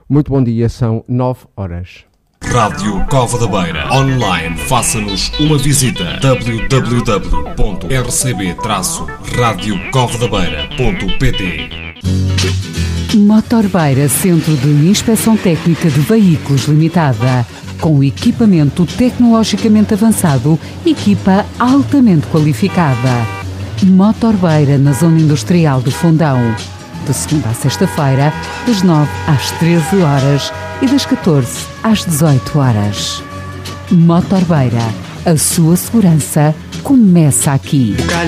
Muito bom dia, são 9 horas. Rádio Cova da Beira. Online, faça-nos uma visita. www.rcb-radiocovadabeira.pt. Motorbeira, Centro de Inspeção Técnica de Veículos Limitada. Com equipamento tecnologicamente avançado, equipa altamente qualificada. Motorbeira, na Zona Industrial do Fundão. De segunda a sexta-feira, das 9 às 13 horas e das 14 às 18 horas. Motorbeira, a sua segurança começa aqui.